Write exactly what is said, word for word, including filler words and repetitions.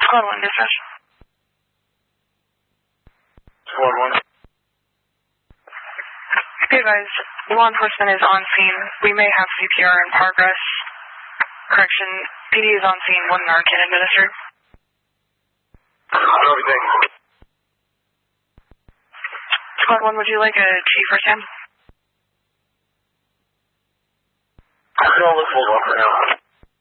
Squad one, dispatch. Squad one. Be advised, law enforcement is on scene. We may have C P R in progress. Correction, P D is on scene. One Narcan administered. Everything. Squad one, would you like a G for Sam? No, let's hold on for now.